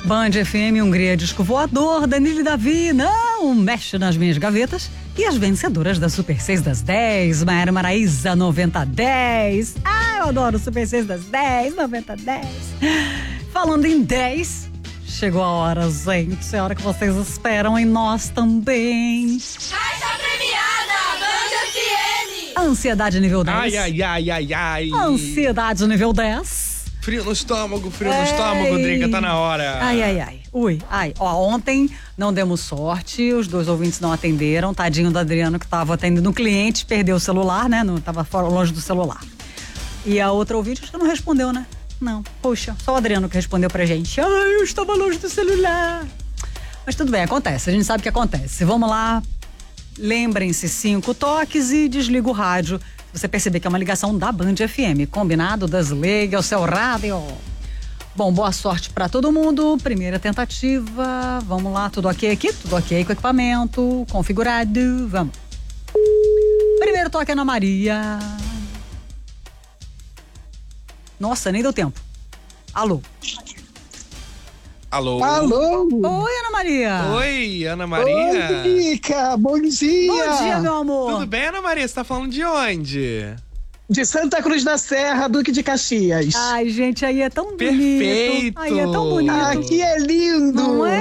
Band FM, Hungria, Disco Voador, Danilo e Davi, não mexe nas minhas gavetas. E as vencedoras da Super 6 das 10, Maiara Maraíza, 9010. Eu adoro Super 6 das 10, 9010. Falando em 10, chegou a hora, gente, é a hora que vocês esperam e nós também. Caixa premiada, Band FM. Ansiedade nível 10. Ai. Ansiedade nível 10. Frio no estômago, Drica, tá na hora. Ai. Ontem não demos sorte, os dois ouvintes não atenderam, tadinho do Adriano que tava atendendo um cliente, perdeu o celular, né? Não, tava longe do celular. E a outra ouvinte acho que não respondeu, né? Não, poxa, só o Adriano que respondeu pra gente. Eu estava longe do celular. Mas tudo bem, acontece, a gente sabe que acontece. Vamos lá, lembrem-se, 5 toques e desliga o rádio. Você perceber que é uma ligação da Band FM, combinado? Desliga o seu rádio. Bom, boa sorte pra todo mundo. Primeira tentativa. Vamos lá, tudo ok aqui? Tudo ok com o equipamento, configurado. Vamos. Primeiro toque, Ana Maria. Nossa, nem deu tempo. Alô? Alô? Oi, Ana Maria. Oi, Ana Maria. Oi, Drica, bom dia. Bom dia, meu amor. Tudo bem, Ana Maria? Você tá falando de onde? De Santa Cruz da Serra, Duque de Caxias. Ai, gente, aí é tão bonito. Perfeito. Aí é tão bonito. Aqui é lindo. Não é?